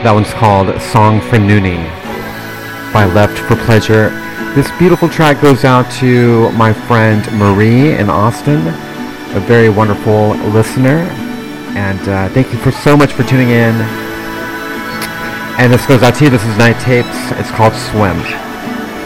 That one's called Song for Noonie by Left for Pleasure. This beautiful track goes out to my friend Marie in Austin, a very wonderful listener. And thank you so much for tuning in. And this goes out to you. This is Night Tapes. It's called Swim.